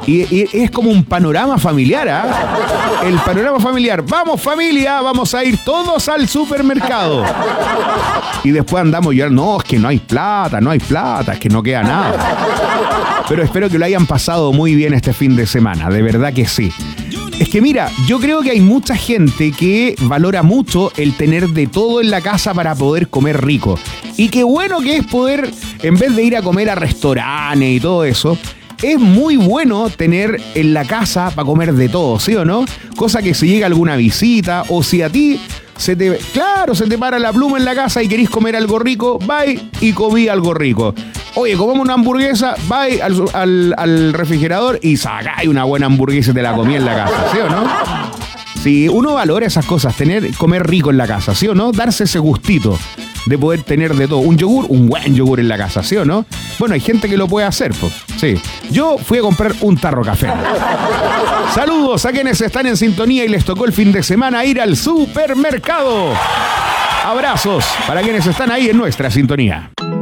Y es como un panorama familiar, ¿ah? El panorama familiar. Vamos familia, vamos a ir todos al supermercado. Y después andamos llorando, no, es que no hay plata, es que no queda nada. Pero espero que lo hayan pasado muy bien este fin de semana, de verdad que sí. Es que mira, yo creo que hay mucha gente que valora mucho el tener de todo en la casa para poder comer rico. Y qué bueno que es poder, en vez de ir a comer a restaurantes y todo eso, es muy bueno tener en la casa para comer de todo, ¿sí o no? Cosa que si llega alguna visita o si a ti se te para la pluma en la casa y querís comer algo rico, vai y comí algo rico. Oye, comamos una hamburguesa, vai al refrigerador y sacáis una buena hamburguesa y te la comí en la casa, ¿sí o no? Si uno valora esas cosas, comer rico en la casa, ¿sí o no? Darse ese gustito de poder tener de todo. Un yogur, un buen yogur en la casa, ¿sí o no? Bueno, hay gente que lo puede hacer, pues. Sí. Yo fui a comprar un tarro café. Saludos a quienes están en sintonía y les tocó el fin de semana ir al supermercado. Abrazos para quienes están ahí en nuestra sintonía.